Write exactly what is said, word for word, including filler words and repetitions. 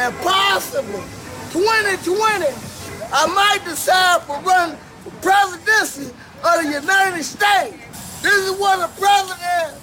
and possibly twenty twenty, I might decide for running for presidency of the United States. This is what a president